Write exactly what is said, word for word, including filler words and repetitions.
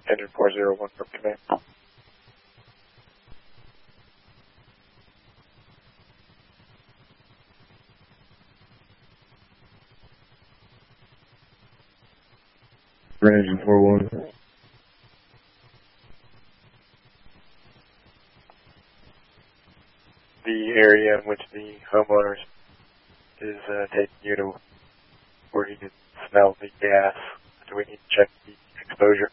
Engine four zero one from command. Engine four one. The area in which the homeowners is uh, taking you to where you can smell the gas. Do we need to check the exposure?